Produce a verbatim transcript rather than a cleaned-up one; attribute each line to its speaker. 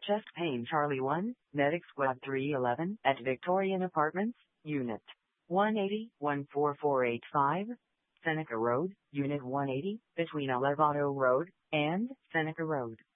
Speaker 1: Chest Pain Charlie one, Medic Squad three eleven, at Victorian Apartments, Unit one eighty, one four four eight five, Seneca Road, Unit one eighty, between Elevato Road and Seneca Road.